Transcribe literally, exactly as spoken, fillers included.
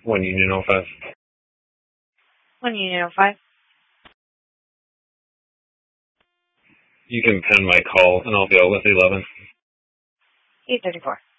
One Union oh five. One Union oh five. You can pen my call, and I'll be out with eleven. eight thirty-four.